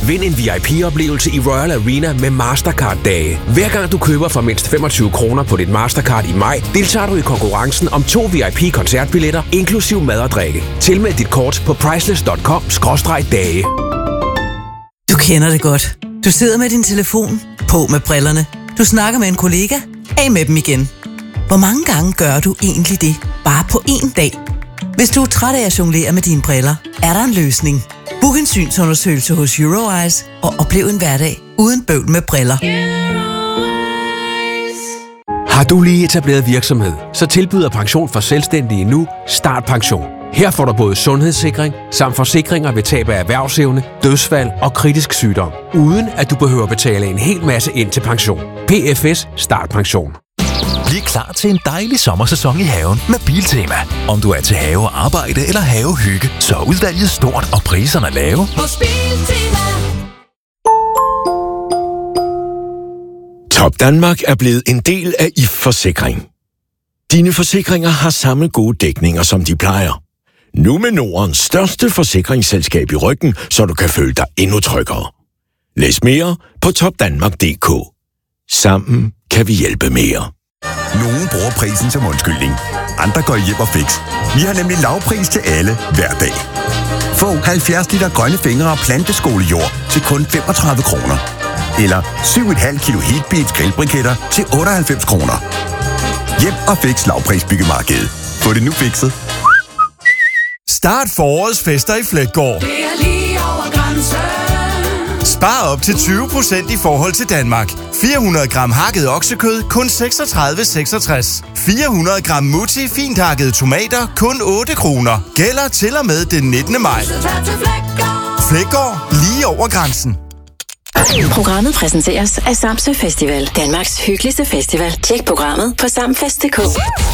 Vind en VIP-oplevelse i Royal Arena med Mastercard-dage. Hver gang du køber for mindst 25 kroner på dit Mastercard i maj, deltager du i konkurrencen om 2 VIP-koncertbilletter, inklusiv mad og drikke. Tilmeld dit kort på priceless.com/dage. Du kender det godt. Du sidder med din telefon, på med brillerne. Du snakker med en kollega, af med dem igen. Hvor mange gange gør du egentlig det, bare på én dag? Hvis du er træt af at jonglere med dine briller, er der en løsning. Book en synsundersøgelse hos Euroeyes og oplev en hverdag uden bøvl med briller. Har du lige etableret virksomhed, så tilbyder Pension for Selvstændige nu Startpension. Her får du både sundhedssikring samt forsikringer ved tab af erhvervsevne, dødsfald og kritisk sygdom, uden at du behøver betale en hel masse ind til pension. PFS Startpension. Bliv klar til en dejlig sommersæson i haven med Biltema. Om du er til have og arbejde eller havehygge, så er udvalget stort og priserne lave. Hos Biltema. Top Danmark er blevet en del af IF Forsikring. Dine forsikringer har samme gode dækninger, som de plejer. Nu med Nordens største forsikringsselskab i ryggen, så du kan føle dig endnu tryggere. Læs mere på topdanmark.dk. Sammen kan vi hjælpe mere. Nogle bruger prisen som undskyldning. Andre går hjem og fix. Vi har nemlig lavpris til alle hver dag. Få 70 liter grønne fingre og planteskolejord til kun 35 kroner. Eller 7,5 kilo Heatbeats grillbriketter til 98 kroner. Hjem og fix lavprisbyggemarkedet. Få det nu fikset. Start forårets fester i Fleggaard. Det er lige over grænsen. Spar op til 20% i forhold til Danmark. 400 gram hakket oksekød, kun 36,66. 400 gram Mutti fint hakkede tomater, kun 8 kroner. Gælder til og med den 19. maj. Fleggaard, lige over grænsen. Programmet præsenteres af Samsø Festival. Danmarks hyggeligste festival. Tjek programmet på samfest.dk.